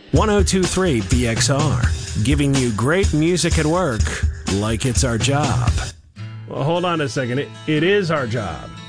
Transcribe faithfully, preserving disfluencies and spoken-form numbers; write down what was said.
one oh two point three B X R, giving you great music at work like it's our job. Well, hold on a second. It, it is our job.